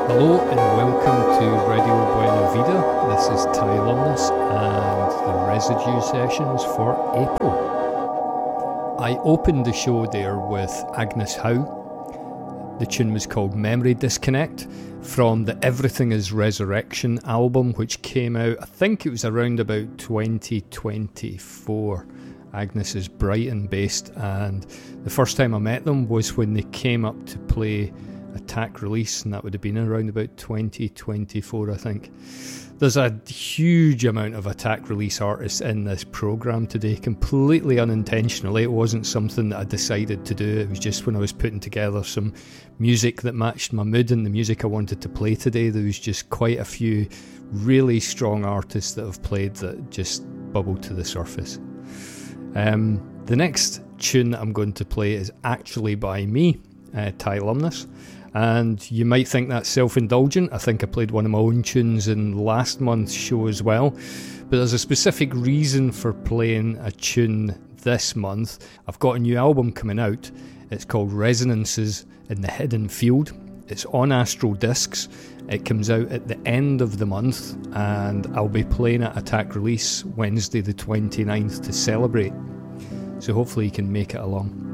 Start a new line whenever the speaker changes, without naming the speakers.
Hello and welcome to Radio Buena Vida. This is Ty Lumless and the Residue Sessions for April. I opened the show there with Agnes Howe. The tune was called Memory Disconnect from the Everything is Resurrection album, which came out, I think it was around about 2024. Agnes is Brighton based, and the first time I met them was when they came up to play Attack Release, and that would have been around about 2024, I think. There's a huge amount of Attack Release artists in this programme today, completely unintentionally. It wasn't something that I decided to do, it was just when I was putting together some music that matched my mood and the music I wanted to play today. There was just quite a few really strong artists that have played that just bubbled to the surface. The next tune that I'm going to play is actually by me, Ty Lumness. And you might think that's self-indulgent. I think I played one of my own tunes in last month's show as well. But there's a specific reason for playing a tune this month. I've got a new album coming out. It's called Resonances in the Hidden Field. It's on Astral Discs. It comes out at the end of the month, and I'll be playing at Attack Release Wednesday the 29th to celebrate. So hopefully you can make it along.